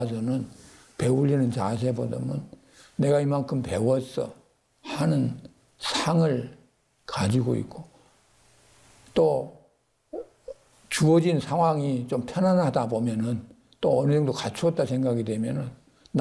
저는 배울리는 자세보다는 내가 이만큼 배웠어 하는 상을 가지고 있고, 또 주어진 상황이 좀 편안하다 보면은 또 어느 정도 갖추었다 생각이 되면은